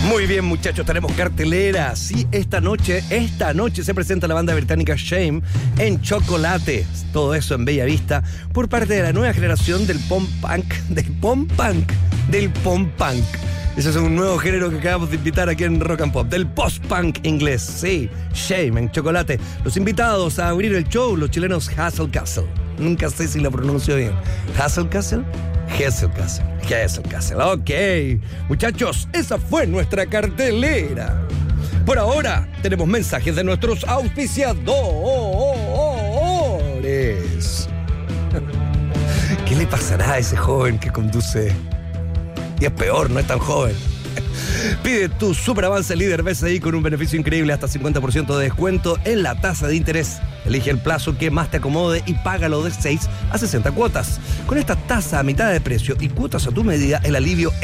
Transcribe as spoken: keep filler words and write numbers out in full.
Muy bien, muchachos, tenemos cartelera. Sí, esta noche, esta noche se presenta la banda británica Shame en Chocolate. Todo eso en Bella Vista por parte de la nueva generación del pop punk, del pop punk, del pop punk. Ese es un nuevo género que acabamos de invitar aquí en Rock and Pop, del post-punk inglés. Sí, Shame en Chocolate. Los invitados a abrir el show, los chilenos Hustle Castle. Nunca sé si lo pronuncio bien. ¿Hustle Castle? Hustle Castle. Hustle Castle. Ok. Muchachos, esa fue nuestra cartelera. Por ahora, tenemos mensajes de nuestros auspiciadores. ¿Qué le pasará a ese joven que conduce? Y es peor, no es tan joven. Pide tu Super Avance Líder B C I con un beneficio increíble, hasta cincuenta por ciento de descuento en la tasa de interés. Elige el plazo que más te acomode y págalo de seis a sesenta cuotas. Con esta tasa a mitad de precio y cuotas a tu medida, el alivio